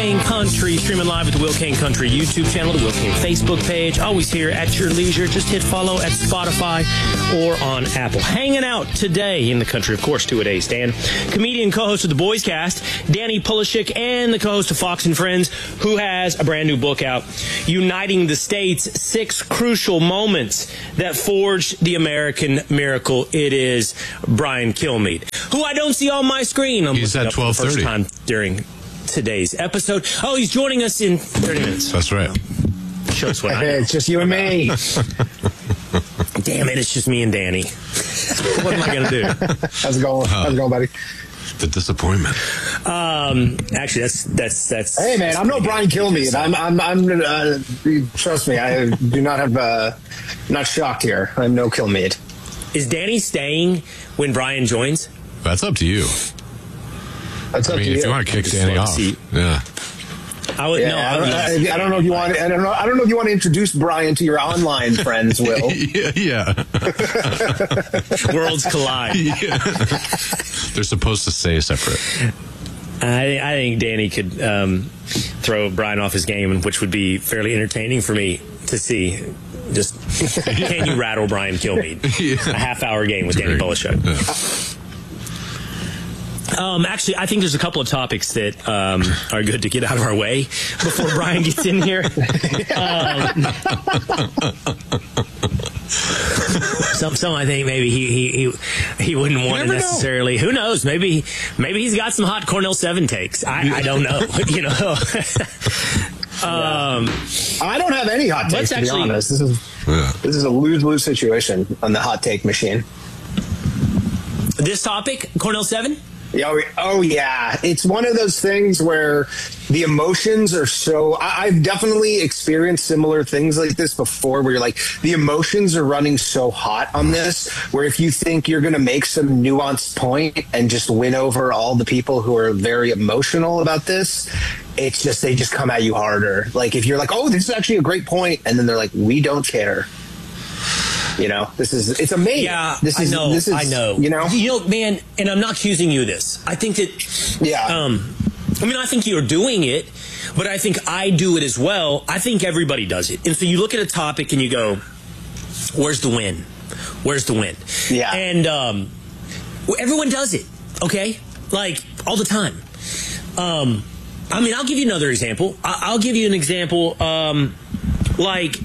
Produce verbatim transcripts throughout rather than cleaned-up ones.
Kane Country, streaming live at the Will Kane Country YouTube channel, the Will Kane Facebook page. Always here at your leisure. Just hit follow at Spotify or on Apple. Hanging out today in the country, of course, two a days, Dan. Comedian, co-host of the Boys Cast, Danny Polishek, and the co-host of Fox and Friends, who has a brand new book out, Uniting the States, Six Crucial Moments That Forged the American Miracle. It is Brian Kilmeade, who I don't see on my screen. I'm He's at twelve thirty. First time during today's episode. Oh, he's joining us in thirty minutes. That's right. Show us what I know. It's just you and me. Damn it, it's just me and Danny. What am I going to do? How's it going? How's it going, buddy? The disappointment. Um, actually, that's that's that's. Hey, man, I'm no Brian Kilmeade. I'm I'm I'm. Uh, trust me, I do not have. Uh, not shocked here. I'm no Kilmeade. Is Danny staying when Brian joins? That's up to you. That's I up mean, to if you. you want to kick Danny off, seat. yeah. I would Yeah, no. I, I, don't, would I, I don't know if you want. I don't know. I don't know if you want to introduce Brian to your online friends, Will. yeah, yeah. Worlds collide. Yeah. They're supposed to stay separate. I, I think Danny could um, throw Brian off his game, which would be fairly entertaining for me to see. Just can you rattle Brian Kilmeade? Yeah. A half-hour game with Danny Polishek. Yeah. Um, actually, I think there's a couple of topics that um, are good to get out of our way before Brian gets in here. Um, some, some I think maybe he he he, he wouldn't want to necessarily. Know. Who knows? Maybe maybe he's got some hot Cornell seven takes. I, I don't know. You know. um, I don't have any hot takes, to actually, be honest. This is yeah. this is a lose-lose situation on the hot take machine. This topic, Cornell seven. Oh, oh yeah, it's one of those things where the emotions are so. I, I've definitely experienced similar things like this before, where you're like, the emotions are running so hot on this, where if you think you're going to make some nuanced point and just win over all the people who are very emotional about this, it's just they just come at you harder. Like if you're like, oh, this is actually a great point, and then they're like, we don't care. You know, this is, it's amazing. Yeah, this is, I know, this is, I know. You know? You know, man, and I'm not accusing you of this. I think that, yeah. Um, I mean, I think you're doing it, but I think I do it as well. I think everybody does it. And so you look at a topic and you go, where's the win? Where's the win? Yeah. And um, everyone does it, okay? Like, all the time. Um, I mean, I'll give you another example. I- I'll give you an example, um, like...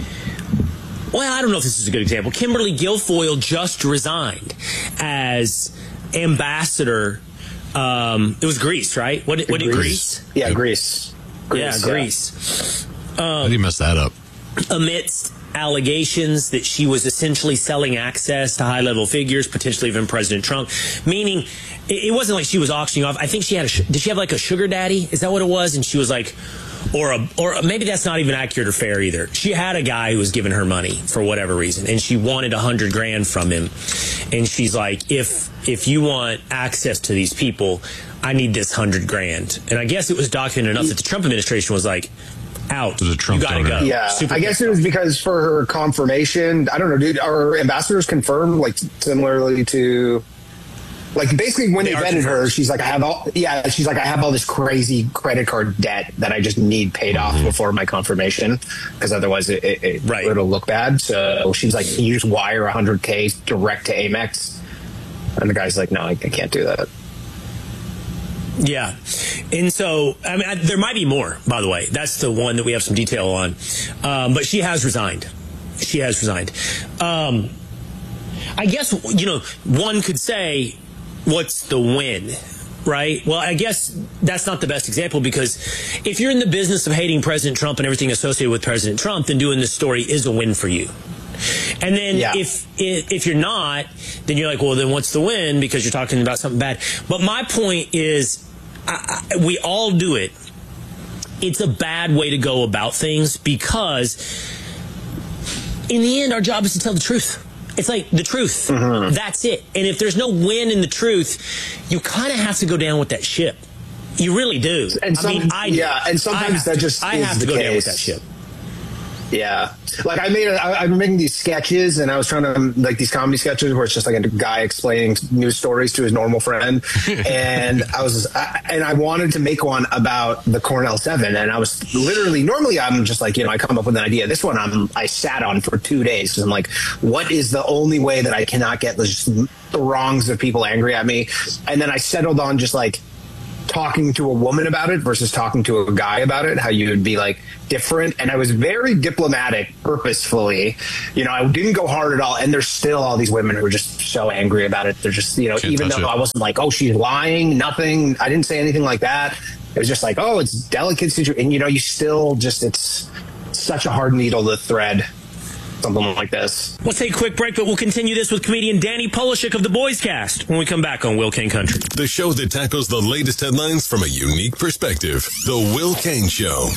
Well, I don't know if this is a good example. Kimberly Guilfoyle just resigned as ambassador. Um, it was Greece, right? What, what did Greece? Greece? Yeah, Greece. Greece yeah, yeah. Greece. Um, How did he mess that up? Amidst allegations that she was essentially selling access to high-level figures, potentially even President Trump, meaning it, it wasn't like she was auctioning off. I think she had a, did she have like a sugar daddy? Is that what it was? And she was like, or a, or maybe that's not even accurate or fair either. She had a guy who was giving her money for whatever reason, and she wanted a hundred grand from him. And she's like, if if you want access to these people, I need this hundred grand. And I guess it was documented enough that the Trump administration was like, out. Was a Trump you gotta donor. go. Yeah, Super I guess it was because for her confirmation, I don't know, dude, are ambassadors confirmed, like, similarly to... Like, basically, when they, They are vetted her, confirmed. she's like, I have all, yeah, she's like, I have all this crazy credit card debt that I just need paid Mm-hmm. off before my confirmation, because otherwise it, it, it Right. it'll look bad. So she's like, can you just wire one hundred K direct to Amex? And the guy's like, no, I, I can't do that. Yeah. And so, I mean, I, there might be more, by the way. That's the one that we have some detail on. Um, but she has resigned. She has resigned. Um, I guess, you know, one could say, what's the win? Right? Well, I guess that's not the best example, because if you're in the business of hating President Trump and everything associated with President Trump, then doing this story is a win for you. And then Yeah. if if you're not, then you're like, well, then what's the win? Because you're talking about something bad. But my point is, I, I, we all do it. It's a bad way to go about things, because in the end, our job is to tell the truth. It's like the truth. Mm-hmm. That's it. And if there's no win in the truth, you kind of have to go down with that ship. You really do. And some, I mean, I yeah, and sometimes I have, that just I is have to the go case. down with that ship. Yeah. Like I made, a, I, I've been making these sketches and I was trying to like these comedy sketches where it's just like a guy explaining news stories to his normal friend. And I was, I, and I wanted to make one about the Cornell Seven. And I was literally, normally I'm just like, you know, I come up with an idea. This one I'm, I sat on for two days because I'm like, what is the only way that I cannot get just throngs of people angry at me? And then I settled on just like, talking to a woman about it versus talking to a guy about it, how you would be like different. And I was very diplomatic purposefully, you know, I didn't go hard at all. And there's still all these women who are just so angry about it. They're just, you know, Can't even though it. I wasn't like, oh, she's lying, nothing. I didn't say anything like that. It was just like, oh, it's delicate situation. And, you know, you still just, it's such a hard needle to thread. Something like this. We'll take a quick break, but we'll continue this with comedian Danny Polishek of The Boys Cast when we come back on Will Kane Country. The show that tackles the latest headlines from a unique perspective. The Will Kane Show.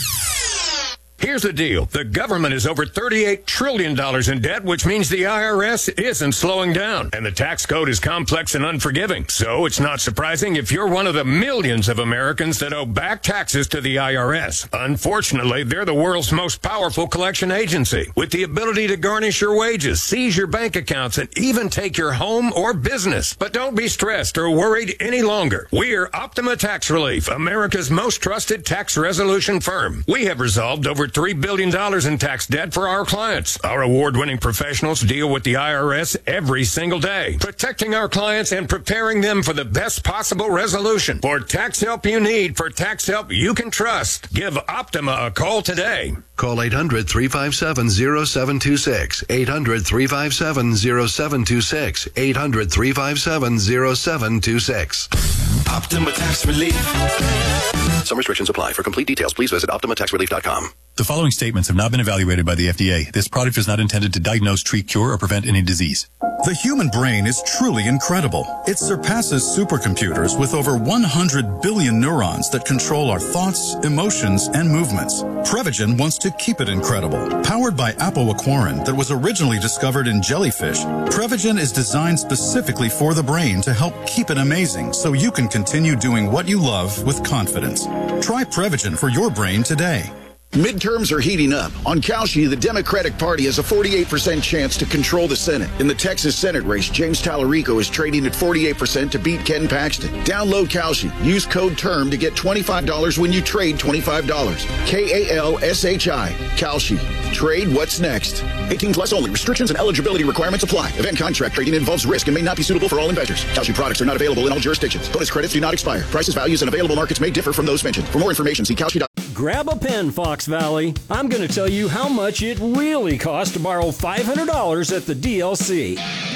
Here's the deal. The government is over thirty-eight trillion dollars in debt, which means the I R S isn't slowing down. And the tax code is complex and unforgiving. So it's not surprising if you're one of the millions of Americans that owe back taxes to the I R S. Unfortunately, they're the world's most powerful collection agency, with the ability to garnish your wages, seize your bank accounts, and even take your home or business. But don't be stressed or worried any longer. We're Optima Tax Relief, America's most trusted tax resolution firm. We have resolved over three billion dollars in tax debt for our clients. Our award-winning professionals deal with the I R S every single day, protecting our clients and preparing them for the best possible resolution. For tax help you need, for tax help you can trust, give Optima a call today. Call eight hundred, three five seven, zero seven two six, eight hundred, three five seven, zero seven two six, eight hundred, three five seven, zero seven two six. Optima Tax Relief. Some restrictions apply. For complete details, please visit optima tax relief dot com. The following statements have not been evaluated by the F D A. This product is not intended to diagnose, treat, cure, or prevent any disease. The human brain is truly incredible. It surpasses supercomputers with over one hundred billion neurons that control our thoughts, emotions, and movements. Prevagen wants to keep it incredible. Powered by apoaquarin that was originally discovered in jellyfish, Prevagen is designed specifically for the brain to help keep it amazing so you can continue doing what you love with confidence. Try Prevagen for your brain today. Midterms are heating up. On Kalshi, the Democratic Party has a forty-eight percent chance to control the Senate. In the Texas Senate race, James Tallarico is trading at forty-eight percent to beat Ken Paxton. Download Kalshi. Use code TERM to get twenty-five dollars when you trade twenty-five dollars. K A L S H I. Kalshi. Trade what's next. eighteen plus only. Restrictions and eligibility requirements apply. Event contract trading involves risk and may not be suitable for all investors. Kalshi products are not available in all jurisdictions. Bonus credits do not expire. Prices, values, and available markets may differ from those mentioned. For more information, see Kalshi dot com. Grab a pen, Fox Valley. I'm going to tell you how much it really costs to borrow five hundred dollars at the D L C.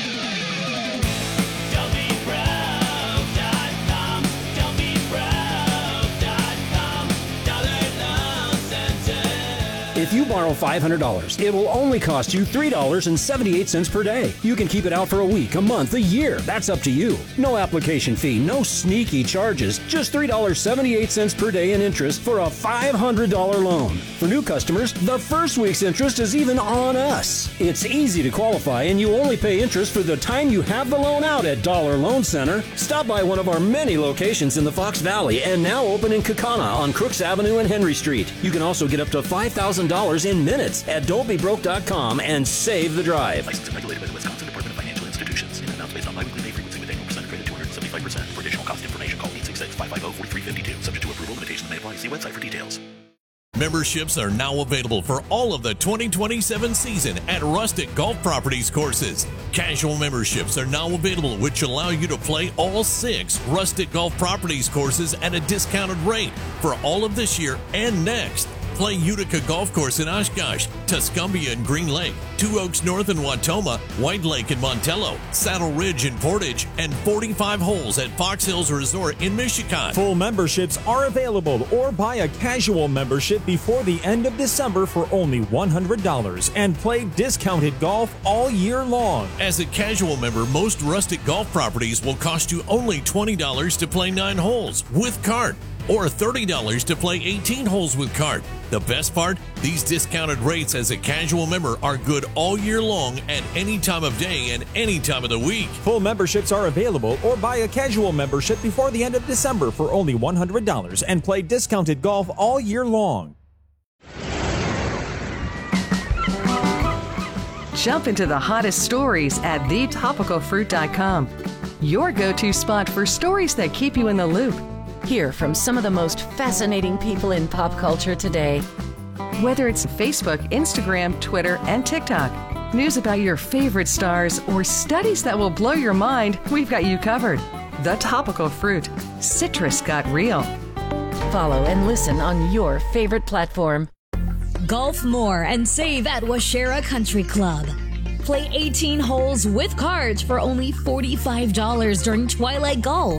If you borrow five hundred dollars, it will only cost you three dollars and seventy-eight cents per day. You can keep it out for a week, a month, a year. That's up to you. No application fee, no sneaky charges. Just three dollars and seventy-eight cents per day in interest for a five hundred dollars loan. For new customers, the first week's interest is even on us. It's easy to qualify, and you only pay interest for the time you have the loan out at Dollar Loan Center. Stop by one of our many locations in the Fox Valley and now open in Kaukauna on Crooks Avenue and Henry Street. You can also get up to five thousand dollars in minutes at Dolby Broke dot com and save the drive. Licensed and regulated by the Wisconsin Department of Financial Institutions. In amounts based on biweekly pay frequency with annual percent credit two hundred seventy-five percent. For additional cost information, call eight six six, five five zero, four three five two. Subject to approval, limitations may apply. See website for details. Memberships are now available for all of the twenty twenty-seven season at Rustic Golf Properties courses. Casual memberships are now available, which allow you to play all six Rustic Golf Properties courses at a discounted rate for all of this year and next. Play Utica Golf Course in Oshkosh, Tuscumbia and Green Lake, Two Oaks North in Watoma, White Lake in Montello, Saddle Ridge in Portage, and forty-five holes at Fox Hills Resort in Michigan. Full memberships are available, or buy a casual membership before the end of December for only one hundred dollars and play discounted golf all year long. As a casual member, most Rustic Golf Properties will cost you only twenty dollars to play nine holes with cart, or thirty dollars to play eighteen holes with cart. The best part? These discounted rates as a casual member are good all year long at any time of day and any time of the week. Full memberships are available, or buy a casual membership before the end of December for only one hundred dollars and play discounted golf all year long. Jump into the hottest stories at the topical fruit dot com. Your go-to spot for stories that keep you in the loop. Hear from some of the most fascinating people in pop culture today. Whether it's Facebook, Instagram, Twitter, and TikTok, news about your favorite stars, or studies that will blow your mind, we've got you covered. The Topical Fruit. Citrus got real. Follow and listen on your favorite platform. Golf more and save at Washera Country Club. Play eighteen holes with cards for only forty-five dollars during Twilight Golf.